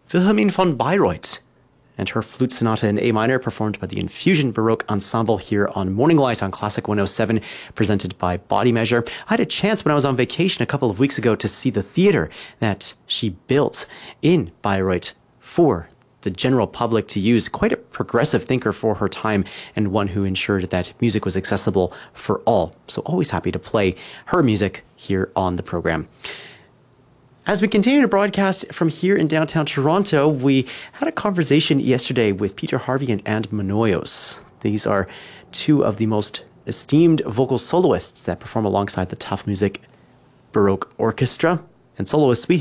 Wilhelmine von Bayreuth and her flute sonata in A minor, performed by the Infusion Baroque Ensemble here on Morning Light on Classic 107, presented by Body Measure. I had a chance when I was on vacation a couple of weeks ago to see the theater that she built in Bayreuth for the general public to use. Quite a progressive thinker for her time, and one who ensured that music was accessible for all. So always happy to play her music here on the program. As we continue to broadcast from here in downtown Toronto, we had a conversation yesterday with Peter Harvey and Anne Manoyos. These are two of the most esteemed vocal soloists that perform alongside the Tough Music Baroque Orchestra. And soloists we